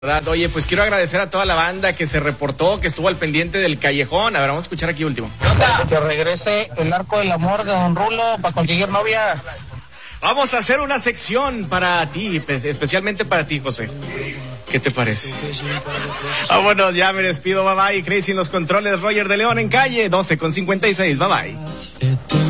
¿Verdad? Oye, pues quiero agradecer a toda la banda que se reportó, que estuvo al pendiente del callejón. A ver, vamos a escuchar aquí último. Que regrese el arco del amor de Don Rulo para conseguir novia. Vamos a hacer una sección para ti, pues, especialmente para ti, José. ¿Qué te parece? Vámonos, ya me despido, bye bye. Crazy en los controles, Roger de León en calle 12:56, bye bye.